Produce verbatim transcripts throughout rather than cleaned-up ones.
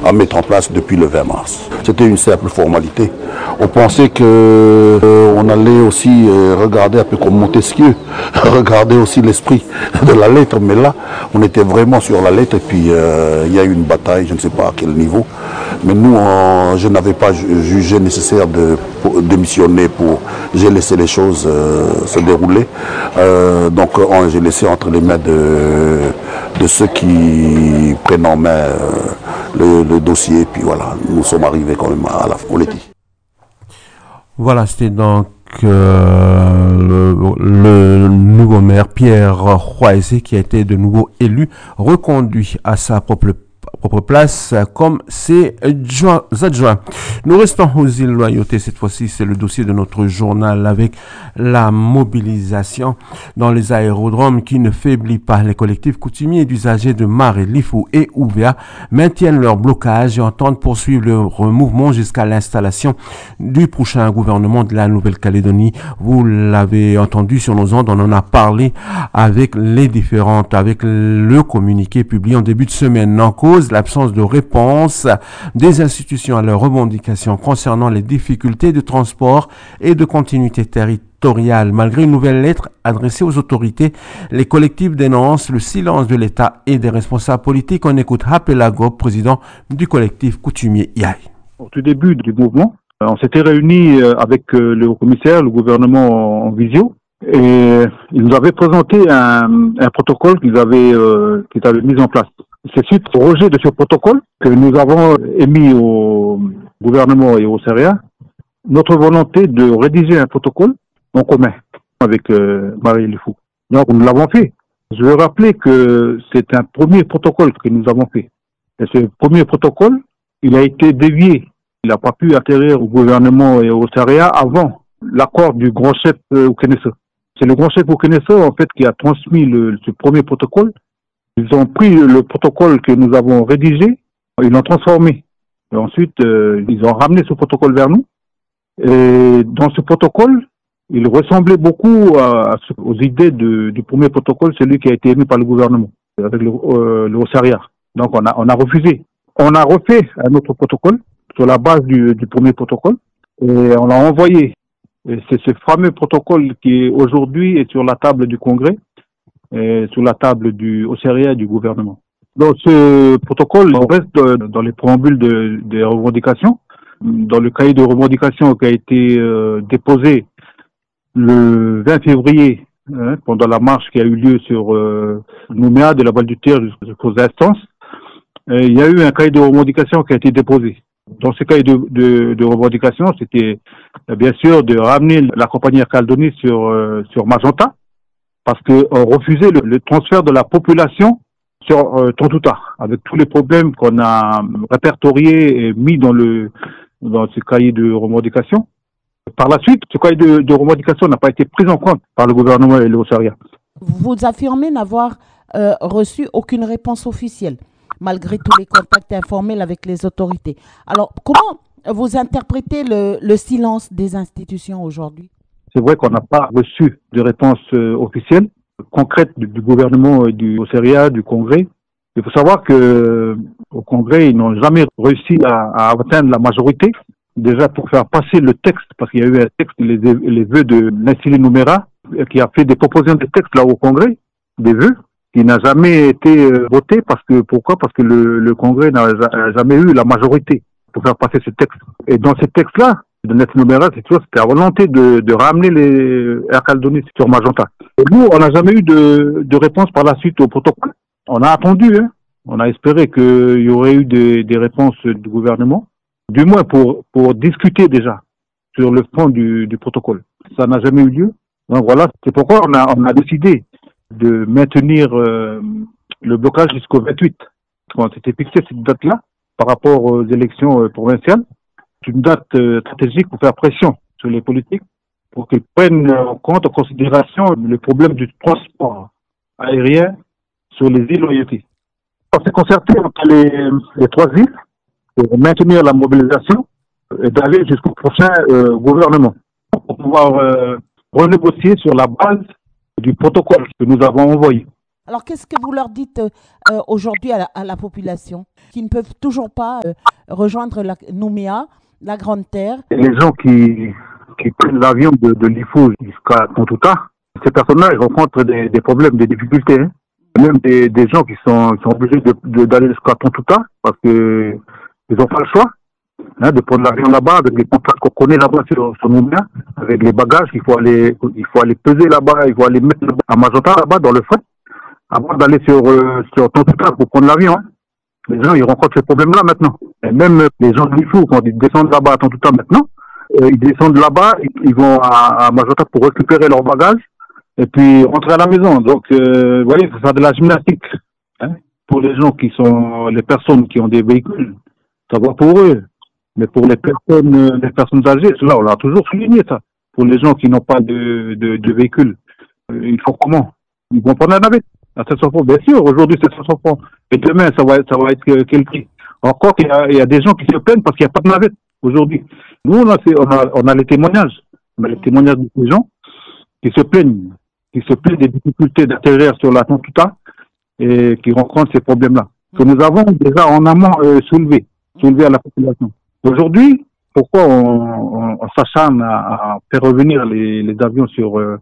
à mettre en place depuis le vingt mars. C'était une simple formalité. On pensait qu'on euh, allait aussi euh, regarder un peu comme Montesquieu, regarder aussi l'esprit de la lettre, mais là, on était vraiment sur la lettre et puis euh, il y a eu une bataille, je ne sais pas à quel niveau. Mais nous, on, je n'avais pas jugé nécessaire de démissionner pour... J'ai laissé les choses euh, se dérouler. Euh, donc j'ai laissé entre les mains de, de ceux qui prennent en main euh, le, le dossier. Et puis voilà, nous sommes arrivés quand même à la politique. Voilà, c'était donc euh, le, le nouveau maire Pierre Roisé qui a été de nouveau élu, reconduit à sa propre propre place comme ses adjoints. Nous restons aux îles Loyauté. Cette fois-ci, c'est le dossier de notre journal avec la mobilisation dans les aérodromes qui ne faiblit pas. Les collectifs coutumiers d'usagers de Maré, Lifou et Ouvea maintiennent leur blocage et entendent poursuivre leur mouvement jusqu'à l'installation du prochain gouvernement de la Nouvelle-Calédonie. Vous l'avez entendu sur nos ondes, on en a parlé avec les différentes, avec le communiqué publié en début de semaine. En cause, l'absence de réponse des institutions à leurs revendications concernant les difficultés de transport et de continuité territoriale. Malgré une nouvelle lettre adressée aux autorités, les collectifs dénoncent le silence de l'État et des responsables politiques. On écoute Hapelago, président du collectif coutumier I A I. Au tout début du mouvement, on s'était réunis avec le commissaire, le gouvernement en visio, et ils nous avaient présenté un, un protocole qu'ils avaient, euh, qu'ils avaient mis en place. C'est suite au rejet de ce protocole que nous avons émis au gouvernement et au C E R I A notre volonté de rédiger un protocole en commun avec euh, Maré Lifou. Donc nous l'avons fait. Je veux rappeler que c'est un premier protocole que nous avons fait. Et ce premier protocole, il a été dévié. Il n'a pas pu atterrir au gouvernement et au C E R I A avant l'accord du grand chef euh, au Kenessa. C'est le grand chef au Kenessa en fait qui a transmis le, ce premier protocole. Ils ont pris le protocole que nous avons rédigé, ils l'ont transformé. Et ensuite, euh, ils ont ramené ce protocole vers nous. Et dans ce protocole, il ressemblait beaucoup à, à, aux idées de, du premier protocole, celui qui a été émis par le gouvernement, avec le, euh, le O C E R I A. Donc on a, on a refusé. On a refait un autre protocole sur la base du, du premier protocole et on l'a envoyé. Et c'est ce fameux protocole qui aujourd'hui est sur la table du Congrès, et sur la table du O C E R I A et du gouvernement. Donc ce protocole reste dans les préambules de, des revendications, dans le cahier de revendications qui a été euh, déposé le vingt février, hein, pendant la marche qui a eu lieu sur euh, Nouméa, de la Balle du Terre jusqu'aux instances. Et il y a eu un cahier de revendications qui a été déposé. Dans ce cahier de, de, de revendications, c'était euh, bien sûr de ramener la compagnie Air Calédonie sur, euh, sur Magenta, parce qu'on refusait le, le transfert de la population sur euh, Tontouta, avec tous les problèmes qu'on a répertoriés et mis dans le dans ce cahier de revendication. Par la suite, ce cahier de, de revendication n'a pas été pris en compte par le gouvernement et le O C E R I A. Vous affirmez n'avoir euh, reçu aucune réponse officielle, malgré tous les contacts informels avec les autorités. Alors, comment vous interprétez le, le silence des institutions aujourd'hui ? C'est vrai qu'on n'a pas reçu de réponse euh, officielle, concrète du, du gouvernement et du O C E R I A, du Congrès. Il faut savoir que euh, au Congrès, ils n'ont jamais réussi à, à atteindre la majorité, déjà pour faire passer le texte, parce qu'il y a eu un texte, les, les vœux de Nassili Nouméra, qui a fait des propositions de texte là au Congrès, des vœux, qui n'a jamais été euh, voté, parce que pourquoi Parce que le, le Congrès n'a jamais eu la majorité pour faire passer ce texte. Et dans ce texte-là, de Nassili Nouméra, c'est toujours c'était la volonté de, de ramener les Air Calédonie sur Magenta. Et nous, on n'a jamais eu de, de réponse par la suite au protocole. On a attendu, hein. On a espéré qu'il y aurait eu des, des réponses du gouvernement, du moins pour, pour discuter déjà sur le fond du, du protocole. Ça n'a jamais eu lieu. Donc voilà, c'est pourquoi on a, on a décidé de maintenir euh, le blocage jusqu'au vingt-huit. On s'était fixé cette date-là par rapport aux élections euh, provinciales. C'est une date euh, stratégique pour faire pression sur les politiques pour qu'ils prennent en compte, en considération le problème du transport aérien sur les îles Loyauté. On s'est concerté entre les, les trois îles pour maintenir la mobilisation et d'aller jusqu'au prochain euh, gouvernement pour pouvoir euh, renégocier sur la base du protocole que nous avons envoyé. Alors, qu'est-ce que vous leur dites euh, aujourd'hui à la, à la population ? qui ne peuvent toujours pas euh, rejoindre la, Nouméa, la Grande Terre. Les gens qui, qui prennent l'avion de, de l'Ifou jusqu'à Tontouta, ces personnes-là, ils rencontrent des, des problèmes, des difficultés. Hein. Même des, des gens qui sont, qui sont obligés de, de, d'aller jusqu'à Tontouta parce qu'ils n'ont pas le choix. Hein, de prendre l'avion là-bas, avec les contrats qu'on connaît là-bas sur, sur Nouméa, avec les bagages, il faut aller, il faut aller peser là-bas, il faut aller mettre à Majota là-bas dans le fret, avant d'aller sur, euh, sur Tontouta pour prendre l'avion. Hein. Les gens, ils rencontrent ces problèmes-là maintenant. Et même les gens de l'Ifou, quand ils descendent là-bas à Tontouta maintenant, euh, ils descendent là-bas, ils, ils vont à, à Majota pour récupérer leurs bagages et puis rentrer à la maison. Donc, euh, vous voyez, c'est ça de la gymnastique. Hein. Pour les gens qui sont, les personnes qui ont des véhicules, ça va pour eux. Mais pour les personnes, les personnes âgées, cela, on l'a toujours souligné, ça. Pour les gens qui n'ont pas de, de, de véhicule, euh, ils font comment? Ils vont prendre la navette à sept cents francs. Bien sûr, aujourd'hui, c'est sept cents francs. Et demain, ça va être, ça va être que, quel prix? Encore qu'il y a, il y a des gens qui se plaignent parce qu'il n'y a pas de navette aujourd'hui. Nous, on a, on a, on a les témoignages. On a les témoignages de ces gens qui se plaignent, qui se plaignent des difficultés d'atterrir sur la Tontouta et qui rencontrent ces problèmes-là. Que nous avons déjà en amont euh, soulevé, soulevé à la population. Aujourd'hui, pourquoi on, on, on s'acharne à, à faire revenir les, les avions sur euh,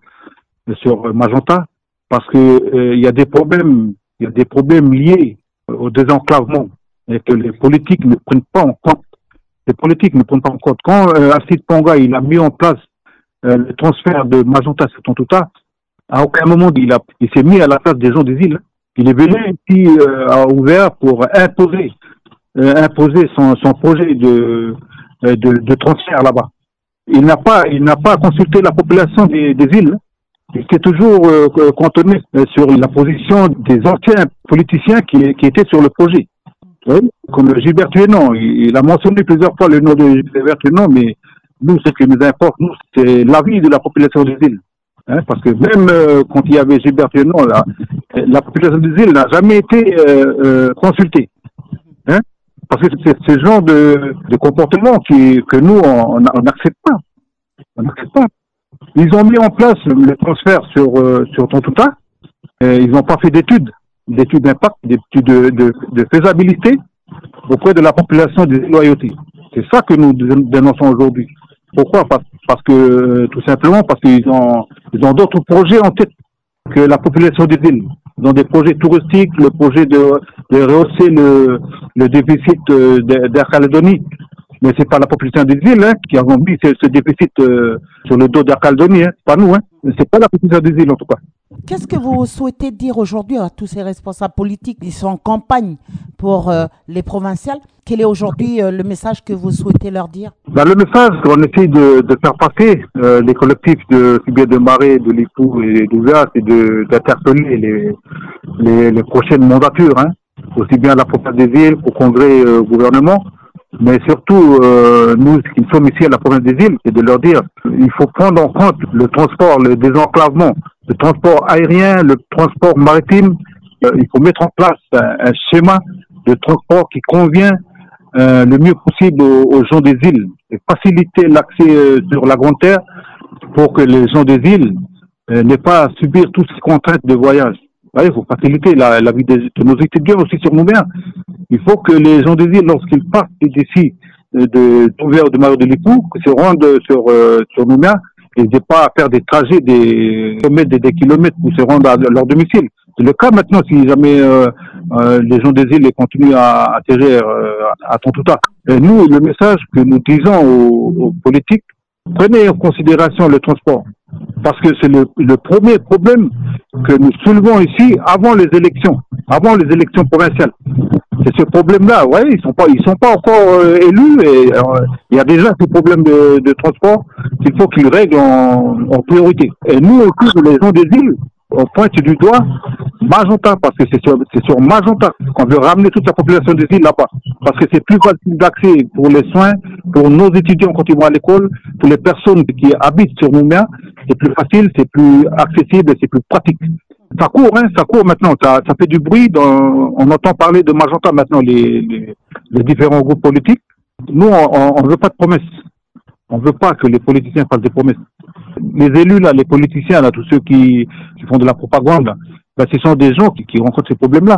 sur Majota? Parce que euh, il y a des problèmes, il y a des problèmes liés au désenclavement et que les politiques ne prennent pas en compte. Les politiques ne prennent pas en compte. Quand euh, Aristide Ponga il a mis en place euh, le transfert de Majota sur Tontouta, à aucun moment il a il s'est mis à la place des gens des îles. Il est venu ici euh, à ouvert pour imposer. Euh, imposer son, son projet de, de, de transfert là-bas. Il n'a pas, il n'a pas consulté la population des, des îles. Il s'est toujours euh, cantonné sur la position des anciens politiciens qui, qui étaient sur le projet. Oui, comme Gilbert Tuénon, il, il a mentionné plusieurs fois le nom de Gilbert Tuénon, mais nous, ce qui nous importe, nous, c'est l'avis de la population des îles. Hein, parce que même euh, quand il y avait Gilbert Tuénon, la, la population des îles n'a jamais été euh, euh, consultée. Hein? Parce que c'est ce genre de, de comportement qui, que nous, on n'accepte pas. On n'accepte pas. Ils ont mis en place le transfert sur, euh, sur Tontouta. Et ils n'ont pas fait d'études, d'études d'impact, d'études de, de, de faisabilité auprès de la population des loyautés. C'est ça que nous dénonçons aujourd'hui. Pourquoi? Parce, parce que, tout simplement, parce qu'ils ont, ils ont d'autres projets en tête que la population des îles. Ils ont des projets touristiques, le projet de, de rehausser le, le déficit euh, d'Air Calédonie. Mais c'est pas la population des îles hein, qui avons mis ce, ce déficit euh, sur le dos d'Air Calédonie, hein. C'est pas nous, hein. C'est pas la population des îles en tout cas. Qu'est-ce que vous souhaitez dire aujourd'hui à tous ces responsables politiques qui sont en campagne pour euh, les provinciales? Quel est aujourd'hui euh, le message que vous souhaitez leur dire? Ben, le message qu'on essaie de, de faire passer, euh, les collectifs de Sibé de Marais, de l'Ifou et d'Ouvert, c'est de, d'interpeller les, les, les prochaines mandatures, hein, aussi bien la province des îles, au congrès euh, au gouvernement, mais surtout, euh, nous qui sommes ici à la province des îles, c'est de leur dire il faut prendre en compte le transport, le désenclavement, le transport aérien, le transport maritime. Euh, il faut mettre en place un, un schéma de transport qui convient euh, le mieux possible aux, aux gens des îles et faciliter l'accès euh, sur la Grande Terre pour que les gens des îles euh, n'aient pas à subir toutes ces contraintes de voyage. Ouais, il faut faciliter la, la vie des, de nos étudiants aussi sur Nouméa. Il faut que les gens des îles, lorsqu'ils partent d'ici, de d'Ouvert ou de Marais de l'Ifou, que se rendent sur, euh, sur Nouméa, ils n'aient pas à faire des trajets des kilomètres, des, des kilomètres pour se rendre à leur domicile. C'est le cas maintenant si jamais euh, euh, les gens des îles continuent à atterrir euh, à Tontouta. Et nous, le message que nous disons aux, aux politiques, prenez en considération le transport. Parce que c'est le, le premier problème que nous soulevons ici avant les élections, avant les élections provinciales. C'est ce problème-là, ouais, ils sont pas, ils sont pas encore euh, élus et euh, il y a déjà ce problème de, de transport qu'il faut qu'ils règlent en, en priorité. Et nous aussi, les gens des îles, on pointe du doigt Majota, parce que c'est sur, c'est sur Majota qu'on veut ramener toute la population des îles là-bas. Parce que c'est plus facile d'accès pour les soins, pour nos étudiants quand ils vont à l'école, pour les personnes qui habitent sur Nouméa, c'est plus facile, c'est plus accessible, c'est plus pratique. Ça court, hein, ça court maintenant, ça, ça fait du bruit, dans, on entend parler de Majota maintenant, les, les, les différents groupes politiques. Nous, on ne veut pas de promesses. On ne veut pas que les politiciens fassent des promesses. Les élus, là, les politiciens, là, tous ceux qui, qui font de la propagande, là, ben, ce sont des gens qui, qui rencontrent ces problèmes-là.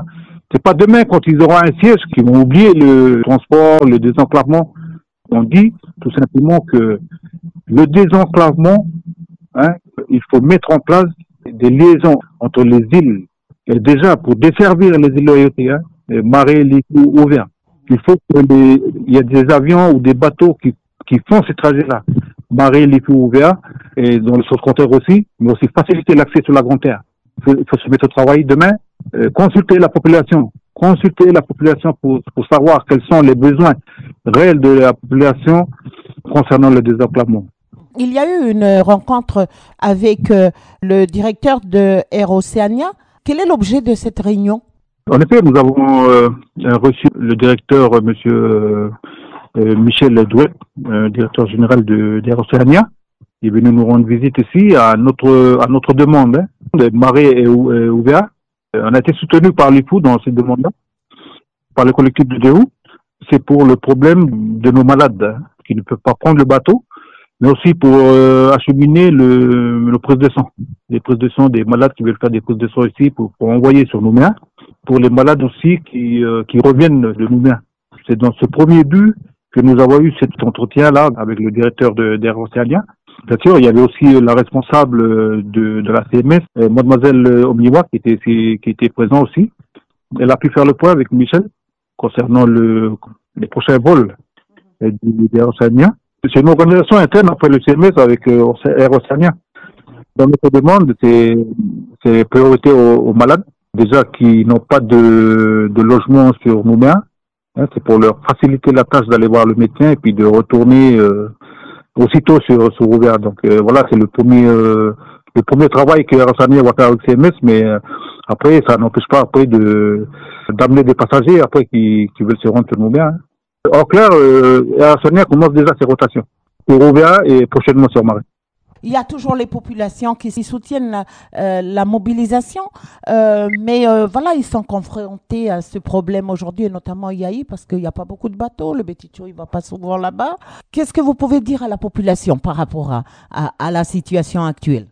C'est pas demain, quand ils auront un siège, qu'ils vont oublier le transport, le désenclavement. On dit tout simplement que le désenclavement, hein, il faut mettre en place des liaisons entre les îles. Et déjà, pour desservir les îles Loyauté, hein, Marais, Lifou, Auvergne, il faut qu'il y ait des avions ou des bateaux qui, qui font ces trajets-là. Marais, Lifou, Auvergne, et dans le sous-compteur aussi, mais aussi faciliter l'accès sur la Grande Terre. Il faut, il faut se mettre au travail demain, euh, consulter la population, consulter la population pour, pour savoir quels sont les besoins réels de la population concernant le désenclavement. Il y a eu une rencontre avec euh, le directeur de Air Oceania. Quel est l'objet de cette réunion? En effet, nous avons euh, reçu le directeur, euh, monsieur euh, Michel Douet, euh, directeur général de d'Air Oceania. Il est venu nous rendre visite ici à notre à notre demande. Hein, de Marais et, et Ouvéa. On a été soutenu par l'I F O dans cette demande-là, par le collectif de Déhou. C'est pour le problème de nos malades hein, qui ne peuvent pas prendre le bateau, mais aussi pour euh, acheminer le, le prise de sang. Les prises de sang des malades qui veulent faire des prises de sang ici pour, pour envoyer sur Nouméa, pour les malades aussi qui, euh, qui reviennent de Nouméa. C'est dans ce premier but que nous avons eu cet entretien-là avec le directeur de d'Air Oceania. Bien sûr, il y avait aussi la responsable de, de la C M S, euh, mademoiselle Omniwa, qui était, qui était présente aussi. Elle a pu faire le point avec Michel concernant le, les prochains vols euh, d'Air Oceania. C'est une organisation interne après le C M S avec euh, Air Oceania. Dans notre demande, c'est, c'est priorité aux, aux malades, déjà qui n'ont pas de, de logement sur Nouméa. Hein, c'est pour leur faciliter la tâche d'aller voir le médecin et puis de retourner euh, aussitôt sur sur Auvergne. Donc euh, voilà, c'est le premier euh, le premier travail que Air Oceania va faire avec C M S, mais euh, après ça n'empêche pas après de d'amener des passagers après qui qui veulent se rendre sur Nouméa. Hein. En clair, euh, Air Oceania commence déjà ses rotations sur Auvergne et prochainement sur Marais. Il y a toujours les populations qui soutiennent la, euh, la mobilisation, euh, mais euh, voilà, ils sont confrontés à ce problème aujourd'hui, et notamment Yaï, parce qu'il n'y a pas beaucoup de bateaux, le Béticho, il ne va pas souvent là-bas. Qu'est-ce que vous pouvez dire à la population par rapport à, à, à la situation actuelle?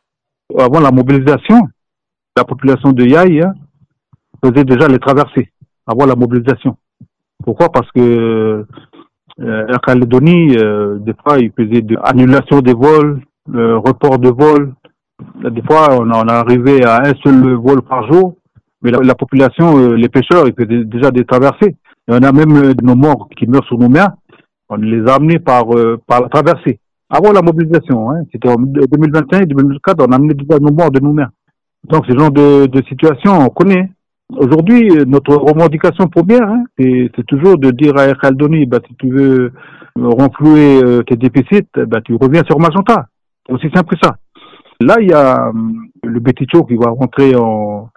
Avant la mobilisation, la population de Yaï hein, faisait déjà les traversées, avant la mobilisation. Pourquoi? Parce que euh, Air Calédonie, euh, des fois, il faisait de annulation des vols, le report de vol. Des fois, on en est arrivé à un seul vol par jour, mais la, la population, euh, les pêcheurs, ils faisaient déjà des traversées. Il y en a même euh, de nos morts qui meurent sur nos mers. On les a amenés par, euh, par la traversée. Avant la mobilisation, hein, c'était en deux mille vingt et un et deux mille vingt-quatre, on a amené déjà nos morts de nos mers. Donc, ce genre de, de situation, on connaît. Aujourd'hui, notre revendication première, hein, c'est, c'est toujours de dire à Air Calédonie, bah, si tu veux renflouer euh, tes déficits, bah, tu reviens sur Magenta. C'est aussi simple que ça. Là, il y a hum, le Béticho qui va rentrer en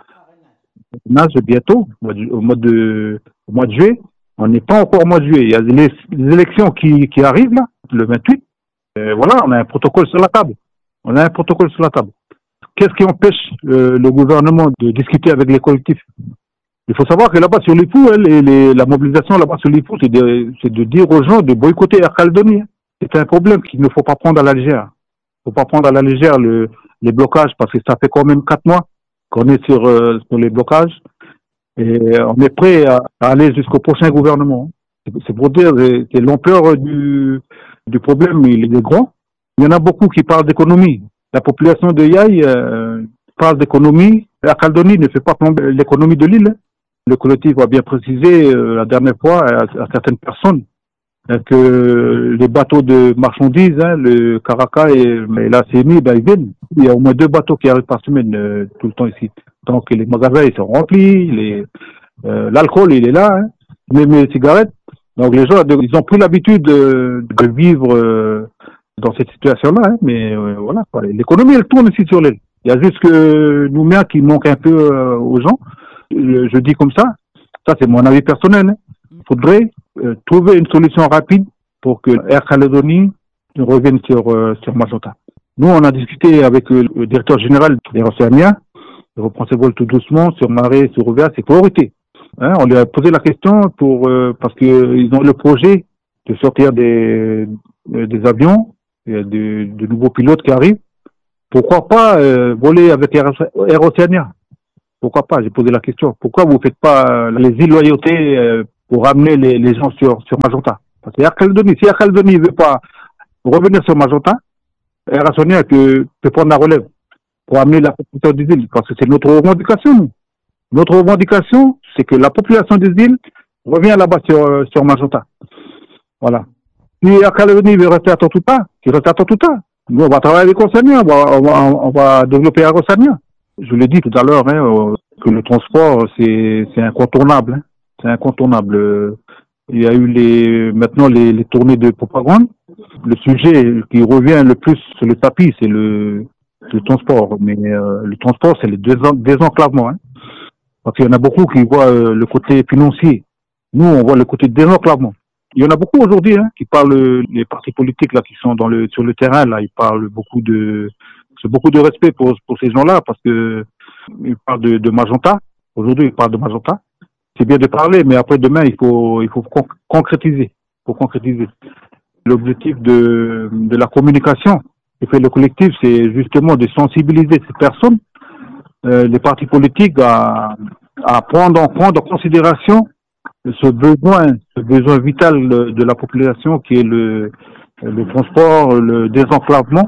nage bientôt, au mois de, au mois de juillet. On n'est pas encore au mois de juillet. Il y a les, les élections qui, qui arrivent, là, le vingt-huit. Et voilà, on a un protocole sur la table. On a un protocole sur la table. Qu'est-ce qui empêche euh, le gouvernement de discuter avec les collectifs? Il faut savoir que là-bas sur l'I F O, hein, les, les, la mobilisation là-bas sur l'I F O, c'est de, c'est de dire aux gens de boycotter Air Calédonie. Hein. C'est un problème qu'il ne faut pas prendre à la légère. Il ne faut pas prendre à la légère le, les blocages parce que ça fait quand même quatre mois qu'on est sur, euh, sur les blocages et on est prêt à, à aller jusqu'au prochain gouvernement. C'est, c'est pour dire que c'est l'ampleur du, du problème, il est grand. Il y en a beaucoup qui parlent d'économie. La population de Yaï euh, parle d'économie. Air Calédonie ne fait pas plomber l'économie de l'île. Le collectif a bien précisé euh, la dernière fois à, à certaines personnes euh, que les bateaux de marchandises, hein, le Caraca et, et la C M I, ben, ils viennent. Il y a au moins deux bateaux qui arrivent par semaine euh, tout le temps ici. Donc les magasins ils sont remplis, les, euh, l'alcool il est là, hein, même les cigarettes. Donc les gens ils ont pris l'habitude de, de vivre euh, dans cette situation-là, hein, mais euh, voilà. Quoi. L'économie elle tourne ici sur l'île. Il y a juste que Nouméa qui manque un peu euh, aux gens. Je, je dis comme ça. Ça c'est mon avis personnel. Hein. Il faudrait euh, trouver une solution rapide pour que Air Calédonie revienne sur euh, sur Magenta. Nous on a discuté avec euh, le directeur général d'Air Oceania. Il reprend ses vols tout doucement sur Marais, sur Auvergne, c'est priorité. Hein, on lui a posé la question pour euh, parce que ils ont le projet de sortir des euh, des avions, il y a de, de nouveaux pilotes qui arrivent. Pourquoi pas euh, voler avec Air, Air Oceania? Pourquoi pas? J'ai posé la question. Pourquoi vous ne faites pas les illoyautés euh, pour ramener les, les gens sur, sur Magenta? Parce que Air Calédonie, si Air Calédonie ne veut pas revenir sur Magenta, Air Astania peut, peut prendre la relève pour amener la population des îles. Parce que c'est notre revendication, nous. Notre revendication, c'est que la population des îles revient là-bas sur, sur Magenta. Voilà. Si Air Calédonie veut rester à Tortuga, qu'il reste à Tortuga. Nous, on va travailler avec Oceania, on va, on va, on va développer Air Oceania. Je l'ai dit tout à l'heure, hein, que le transport, c'est, c'est incontournable. Hein. C'est incontournable. Il y a eu les, maintenant les, les tournées de propagande. Le sujet qui revient le plus sur le tapis, c'est le, le transport. Mais euh, le transport, c'est le désen- désenclavement. Hein. Parce qu'il y en a beaucoup qui voient euh, le côté financier. Nous, on voit le côté désenclavement. Il y en a beaucoup aujourd'hui hein, qui parlent, les partis politiques là qui sont dans le sur le terrain là, ils parlent beaucoup de, c'est beaucoup de respect pour pour ces gens-là parce que ils parlent de, de Magenta. Aujourd'hui, ils parlent de Magenta. C'est bien de parler, mais après demain, il faut il faut con- concrétiser. Il faut concrétiser. L'objectif de de la communication que fait le collectif, c'est justement de sensibiliser ces personnes, euh, les partis politiques à à prendre en prendre en considération ce besoin, ce besoin vital de, de la population qui est le, le transport, le désenclavement,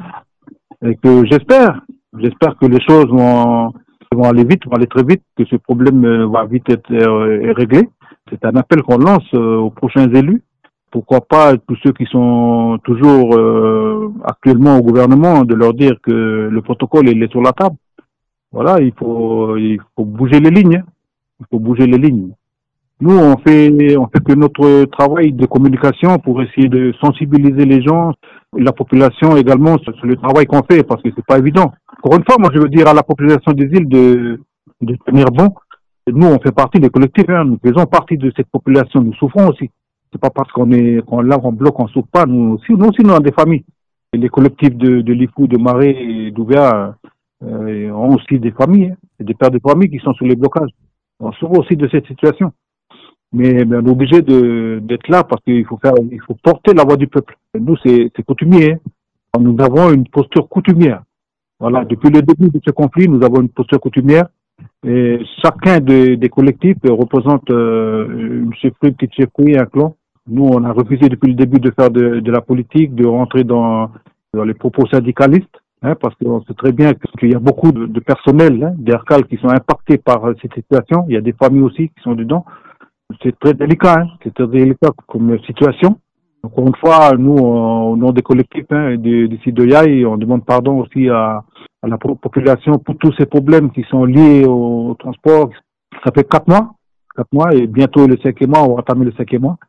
et que j'espère, j'espère que les choses vont, vont aller vite, vont aller très vite, que ce problème va vite être euh, réglé. C'est un appel qu'on lance euh, aux prochains élus. Pourquoi pas tous ceux qui sont toujours euh, actuellement au gouvernement, de leur dire que le protocole il est sur la table. Voilà, il faut, il faut bouger les lignes. Hein. Il faut bouger les lignes. Nous, on fait, on fait que notre travail de communication pour essayer de sensibiliser les gens, la population également sur le travail qu'on fait, parce que c'est pas évident. Encore une fois, moi, je veux dire à la population des îles de, de tenir bon. Nous, on fait partie des collectifs, hein. Nous faisons partie de cette population. Nous souffrons aussi. C'est pas parce qu'on est, qu'on là, on bloque, on souffre pas. Nous aussi, nous aussi, nous avons des familles. Et les collectifs de, de Lifou, de Marais et d'Ouvéa euh, ont aussi des familles, hein. C'est des pères de famille qui sont sous les blocages. On souffre aussi de cette situation. Mais, mais on est obligé de, d'être là parce qu'il faut faire, il faut porter la voix du peuple. Nous, c'est, c'est coutumier. Hein. Nous avons une posture coutumière. Voilà. Depuis le début de ce conflit, nous avons une posture coutumière. Et chacun de, des collectifs représente euh, une chefferie, une petite chefferie, un clan. Nous, on a refusé depuis le début de faire de, de la politique, de rentrer dans, dans les propos syndicalistes. Hein, parce qu'on sait très bien qu'il y a beaucoup de, de personnel, hein, d'Aircal qui sont impactés par cette situation. Il y a des familles aussi qui sont dedans. C'est très délicat, hein. C'est très délicat comme situation. Encore une fois, nous, au nom des collectifs hein, des, des sites de Yaï, on demande pardon aussi à, à la population pour tous ces problèmes qui sont liés au, au transport. Ça fait quatre mois, quatre mois, et bientôt le cinquième mois, on va entamer le cinquième mois.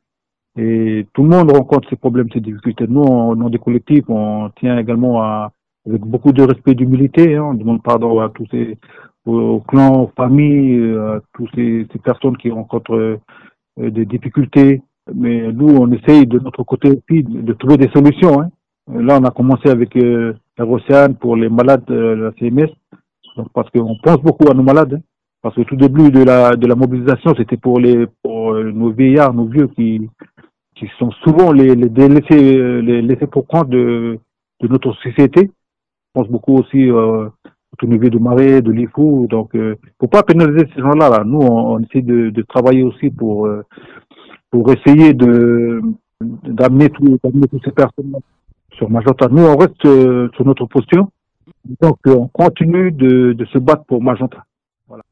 Et tout le monde rencontre ces problèmes, ces difficultés. Nous, au nom des collectifs, on tient également à, avec beaucoup de respect et d'humilité, hein, on demande pardon à tous ces aux clans, aux familles, à toutes ces, ces personnes qui rencontrent euh, des difficultés. Mais nous, on essaye de notre côté aussi de, de trouver des solutions. Hein. Là, on a commencé avec euh, Air Océane pour les malades de euh, la C M S, donc, parce qu'on pense beaucoup à nos malades. Hein. Parce que tout début de la de la mobilisation, c'était pour les pour euh, nos vieillards, nos vieux qui qui sont souvent les les délaissés, les laissés pour compte de de notre société. On pense beaucoup aussi euh, au niveau de Marais, de Lifou, donc euh, faut pas pénaliser ces gens-là. Là. Nous, on, on essaie de, de travailler aussi pour euh, pour essayer de d'amener tout, d'amener toutes ces personnes sur Magenta. Nous, on reste euh, sur notre posture, donc euh, on continue de, de se battre pour Magenta. Voilà.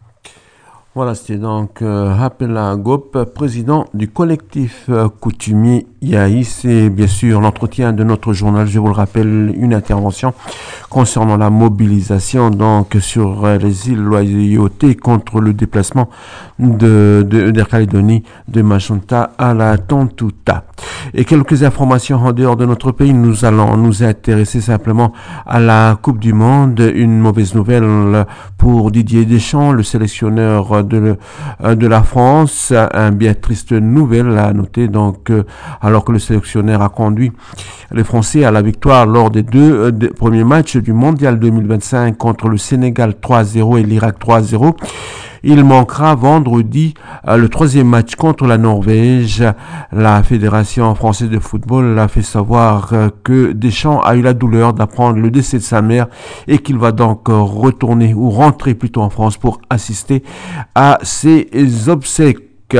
Voilà, c'était donc euh, Hapela Gop, président du collectif euh, coutumier Yaï. C'est bien sûr l'entretien de notre journal, je vous le rappelle, une intervention concernant la mobilisation donc sur euh, les îles Loyauté contre le déplacement de, de, d'Air Calédonie de Magenta à la Tontouta. Et quelques informations en dehors de notre pays, nous allons nous intéresser simplement à la Coupe du Monde. Une mauvaise nouvelle pour Didier Deschamps, le sélectionneur de, le, de la France. Un bien triste nouvelle à noter, donc, alors que le sélectionneur a conduit les Français à la victoire lors des deux euh, des premiers matchs du Mondial deux mille vingt-cinq contre le Sénégal trois zéro et l'Irak trois zéro. Il manquera vendredi euh, le troisième match contre la Norvège. La Fédération française de football a fait savoir euh, que Deschamps a eu la douleur d'apprendre le décès de sa mère et qu'il va donc euh, retourner ou rentrer plutôt en France pour assister à ses obsèques.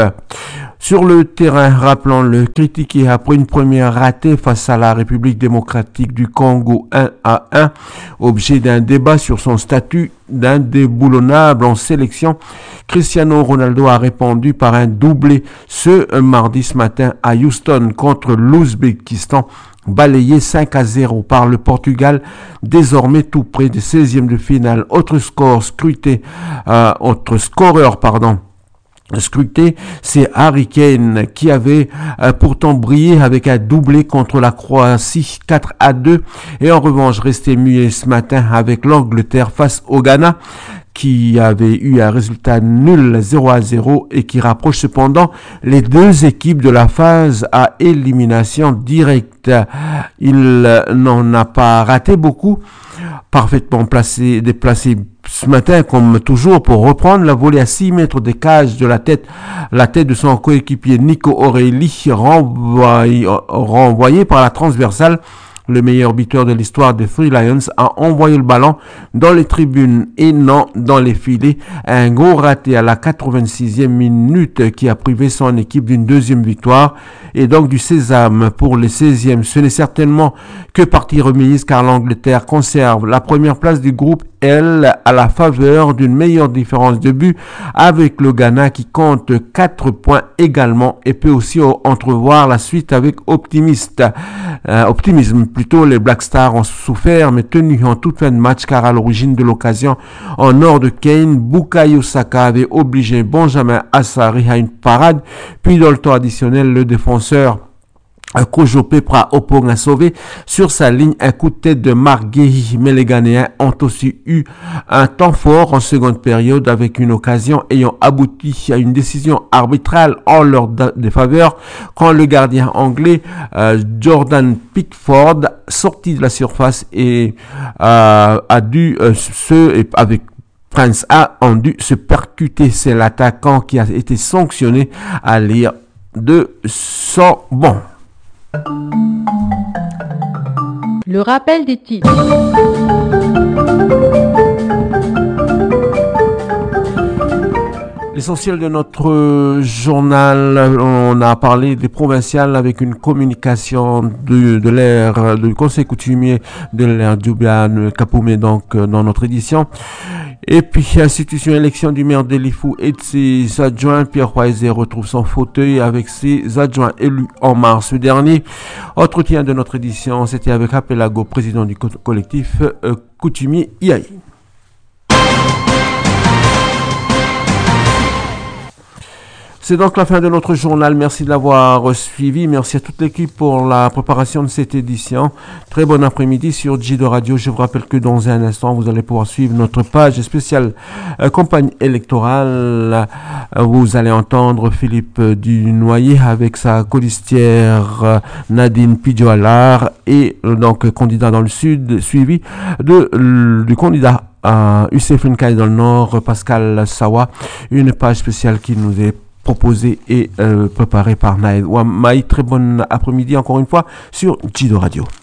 Sur le terrain, rappelons-le, critiqué après une première ratée face à la République démocratique du Congo un à un, objet d'un débat sur son statut d'indéboulonnable en sélection, Cristiano Ronaldo a répondu par un doublé ce mardi ce matin à Houston contre l'Ouzbékistan, balayé cinq à zéro par le Portugal, désormais tout près des seizièmes de finale. Autre score scruté, euh, autre scoreur, pardon, scruté, c'est Harry Kane qui avait euh, pourtant brillé avec un doublé contre la Croatie quatre à deux et en revanche resté muet ce matin avec l'Angleterre face au Ghana qui avait eu un résultat nul zéro à zéro et qui rapproche cependant les deux équipes de la phase à élimination directe. Il n'en a pas raté beaucoup, parfaitement placé, déplacé ce matin comme toujours pour reprendre la volée à six mètres des cages de la tête, la tête de son coéquipier Nico Aurélie, renvoyé, renvoyé par la transversale. Le meilleur buteur de l'histoire des Three Lions a envoyé le ballon dans les tribunes et non dans les filets. Un gros raté à la quatre-vingt-sixième minute qui a privé son équipe d'une deuxième victoire et donc du sésame pour les seizièmes. Ce n'est certainement que partie remise car l'Angleterre conserve la première place du groupe L à la faveur d'une meilleure différence de but avec le Ghana qui compte quatre points également et peut aussi entrevoir la suite avec optimiste, euh, optimisme. Plutôt, les Black Stars ont souffert mais tenu en toute fin de match car à l'origine de l'occasion en or de Kane, Bukayo Saka avait obligé Benjamin Assari à une parade, puis dans le temps additionnel, le défenseur Kojo Pepra Opong a sauvé sur sa ligne un coup de tête de Marc Guéhi, mais les Ghanéens ont aussi eu un temps fort en seconde période avec une occasion ayant abouti à une décision arbitrale en leur défaveur quand le gardien anglais euh, Jordan Pickford sorti de la surface et euh, a dû euh, se avec Prince a dû se percuter. C'est l'attaquant qui a été sanctionné à l'ire de son banc. Le rappel des titres. L'essentiel de notre journal, on a parlé des provinciales avec une communication de, de l'ère du conseil coutumier de l'ère Djubian Kapoumé donc dans notre édition. Et puis, institution élection du maire d'Elifou et de ses adjoints, Pierre Roisé retrouve son fauteuil avec ses adjoints élus en mars dernier. Entretien de notre édition, c'était avec Apelago, président du collectif euh, coutumier I A I. C'est donc la fin de notre journal. Merci de l'avoir suivi. Merci à toute l'équipe pour la préparation de cette édition. Très bon après-midi sur Jido Radio. Je vous rappelle que dans un instant, vous allez pouvoir suivre notre page spéciale euh, campagne électorale. Euh, vous allez entendre Philippe Dunoyer avec sa colistière euh, Nadine Pidjoalar et euh, donc candidat dans le sud, suivi de, euh, du candidat à U C F N K dans le nord, Pascal Sawa. Une page spéciale qui nous est proposé et euh, préparé par Naël Ouamaï. Très bon après-midi encore une fois sur Jido Radio.